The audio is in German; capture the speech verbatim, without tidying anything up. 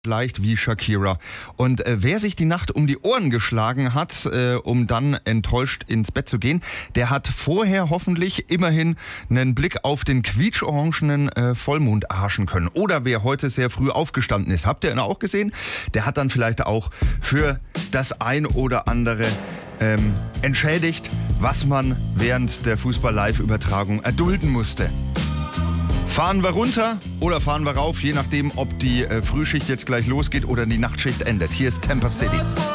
leicht wie Shakira. Und äh, wer sich die Nacht um die Ohren geschlagen hat, äh, um dann enttäuscht ins Bett zu gehen, der hat vorher hoffentlich immerhin einen Blick auf den quietschorangenen äh, Vollmond erhaschen können. Oder wer heute sehr früh aufgestanden ist, habt ihr ihn auch gesehen? Der hat dann vielleicht auch für das ein oder andere ähm, entschädigt, was man während der Fußball-Live-Übertragung erdulden musste. Fahren wir runter oder fahren wir rauf, je nachdem, ob die äh, Frühschicht jetzt gleich losgeht oder die Nachtschicht endet. Hier ist Tampa City.